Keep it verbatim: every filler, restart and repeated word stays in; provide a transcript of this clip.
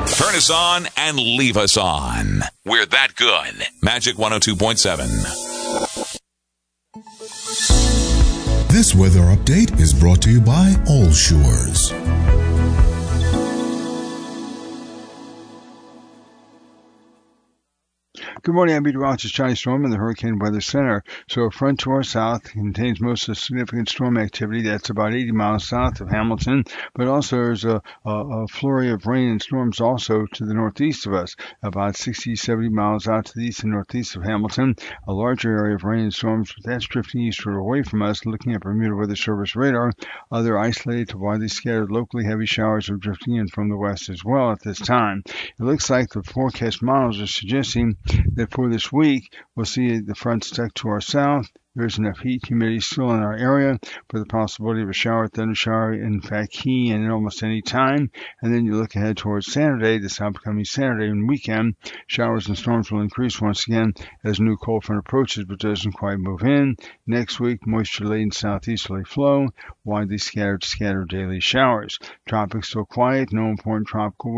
Turn us on and leave us on. We're that good. Magic one oh two point seven. This weather update is brought to you by All Shores. Good morning, I'm meteorologist Johnny Storm in the Hurricane Weather Center. So a front to our south contains most of the significant storm activity. That's about eighty miles south of Hamilton, but also there's a, a, a flurry of rain and storms also to the northeast of us, about sixty, seventy miles out to the east and northeast of Hamilton. A larger area of rain and storms, but that's drifting eastward away from us. Looking at Bermuda Weather Service radar, other isolated to widely scattered locally heavy showers are drifting in from the west as well at this time. It looks like the forecast models are suggesting that for this week, we'll see the front stuck to our south. There's enough heat, humidity still in our area for the possibility of a shower, thunder shower, in fact, key in at almost any time. And then you look ahead towards Saturday, this upcoming Saturday and weekend. Showers and storms will increase once again as a new cold front approaches, but doesn't quite move in. Next week, moisture-laden southeasterly flow, widely scattered, scattered daily showers. Tropics still quiet, no important tropical